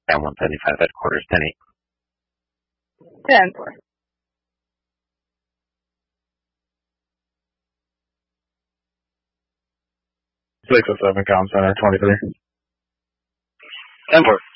Span 175 headquarters, 10-8. 10-4. 607, comm center, 23. 10-4.